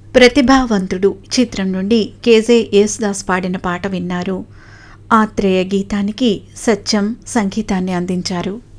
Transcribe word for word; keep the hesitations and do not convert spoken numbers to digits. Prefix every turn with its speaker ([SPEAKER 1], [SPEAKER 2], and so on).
[SPEAKER 1] ప్రతిభావంతుడు చిత్రం నుండి కేజే యేసుదాస్ పాడిన పాట విన్నారు. ఆత్రేయ గీతానికి సత్యం సంగీతాన్ని అందించారు.